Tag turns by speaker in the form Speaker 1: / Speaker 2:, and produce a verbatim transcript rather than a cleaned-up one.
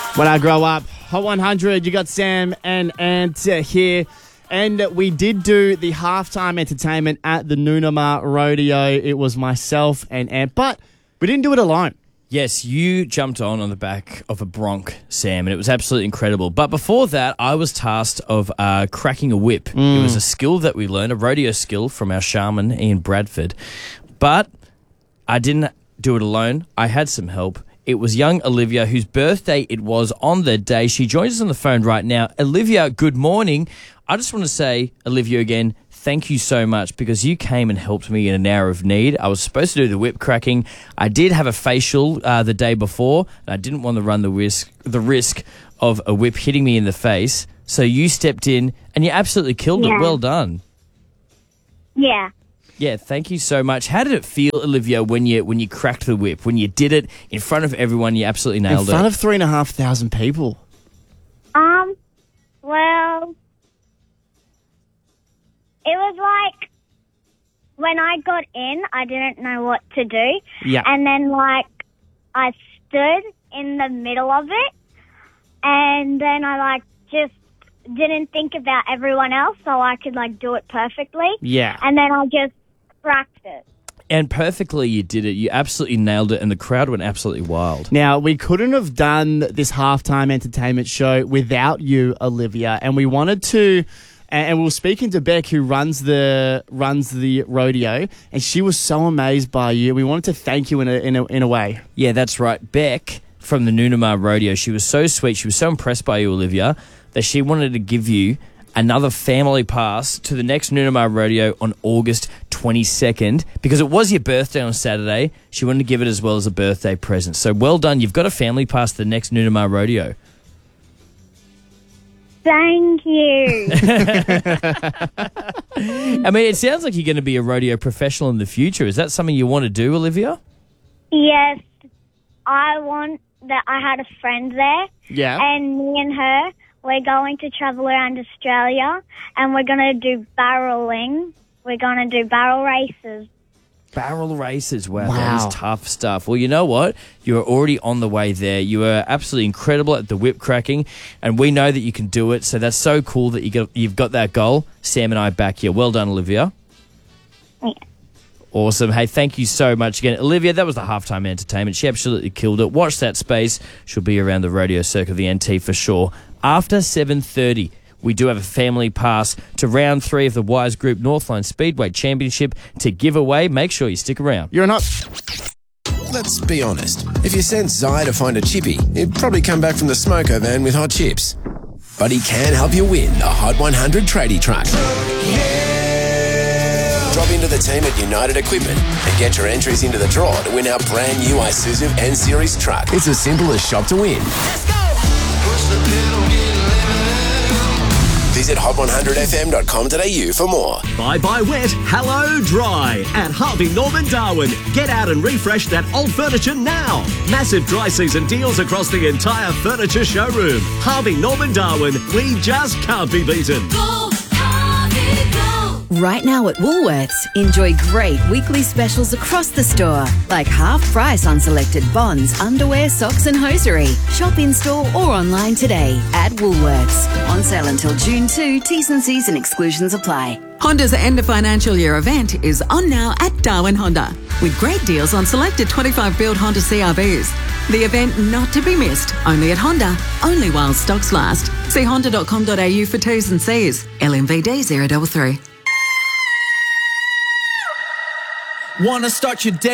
Speaker 1: When I grow up, Hot one hundred, you got Sam and Ant uh, here. And we did do the halftime entertainment at the Noonamar Rodeo. It was myself and Ant, but we didn't do it alone.
Speaker 2: Yes, you jumped on on the back of a bronc, Sam, and it was absolutely incredible. But before that, I was tasked of uh, cracking a whip. Mm. It was a skill that we learned, a rodeo skill from our shaman, Ian Bradford. But I didn't do it alone. I had some help. It was young Olivia, whose birthday it was on the day. She joins us on the phone right now. Olivia, good morning. I just want to say, Olivia, again, thank you so much because you came and helped me in an hour of need. I was supposed to do the whip cracking. I did have a facial uh, the day before, and I didn't want to run the risk, the risk of a whip hitting me in the face. So you stepped in, and you absolutely killed
Speaker 3: yeah.
Speaker 2: it. Well done.
Speaker 3: Yeah.
Speaker 2: Yeah, thank you so much. How did it feel, Olivia, when you when you cracked the whip, when you did it in front of everyone? You absolutely nailed it.
Speaker 1: In front of three and a half thousand people.
Speaker 3: Um, well, it was like when I got in, I didn't know what to do.
Speaker 1: Yeah.
Speaker 3: And then, like, I stood in the middle of it, and then I, like, just didn't think about everyone else so I could, like, do it perfectly.
Speaker 1: Yeah.
Speaker 3: And then I just cracked it.
Speaker 2: And perfectly you did it. You absolutely nailed it, and the crowd went absolutely wild.
Speaker 1: Now, we couldn't have done this halftime entertainment show without you, Olivia, and we wanted to... And we were speaking to Beck, who runs the runs the rodeo, and she was so amazed by you. We wanted to thank you in a in a, in a way.
Speaker 2: Yeah, that's right. Beck from the Noonamar Rodeo, she was so sweet. She was so impressed by you, Olivia, that she wanted to give you another family pass to the next Noonamar Rodeo on August twenty-second. Because it was your birthday on Saturday, she wanted to give it as well as a birthday present. So well done. You've got a family pass to the next Noonamar Rodeo.
Speaker 3: Thank you.
Speaker 2: I mean, it sounds like you're going to be a rodeo professional in the future. Is that something you want to do, Olivia?
Speaker 3: Yes, I want that. I had a friend there.
Speaker 1: Yeah.
Speaker 3: And me and her, we're going to travel around Australia, and we're going to do barreling. We're going to do barrel races.
Speaker 2: Barrel races. Wow,
Speaker 1: Wow.
Speaker 2: that is tough stuff. Well, you know what? You are already on the way there. You are absolutely incredible at the whip cracking, and we know that you can do it. So that's so cool that you got, you've got that goal. Sam and I back you. Well done, Olivia.
Speaker 3: Yeah.
Speaker 2: Awesome. Hey, thank you so much again. Olivia, that was the halftime entertainment. She absolutely killed it. Watch that space. She'll be around the rodeo circuit of the N T for sure. After seven thirty, we do have a family pass to round three of the Wise Group Northline Speedway Championship to give away. Make sure you stick around.
Speaker 1: You're not...
Speaker 4: Let's be honest. If you sent Zai to find a chippy, he'd probably come back from the smoko van with hot chips. But he can help you win the Hot one hundred tradie truck. Yeah. Drop into the team at United Equipment and get your entries into the draw to win our brand new Isuzu N-Series truck. It's as simple as shop to win. Let's go! Visit hot one hundred f m dot com dot a u for more.
Speaker 5: Bye bye wet, hello dry. At Harvey Norman Darwin. Get out and refresh that old furniture now. Massive dry season deals across the entire furniture showroom. Harvey Norman Darwin, we just can't be beaten.
Speaker 6: Go, Harvey, go.
Speaker 7: Right now at Woolworths, enjoy great weekly specials across the store, like half price on selected bonds, underwear, socks and hosiery. Shop in-store or online today at Woolworths. On sale until June second, T's and C's and exclusions apply.
Speaker 8: Honda's end of financial year event is on now at Darwin Honda, with great deals on selected twenty-five build Honda C R Vs. The event not to be missed, only at Honda, only while stocks last. See honda dot com dot a u for T's and C's. L M V D zero three three.
Speaker 9: Wanna start your day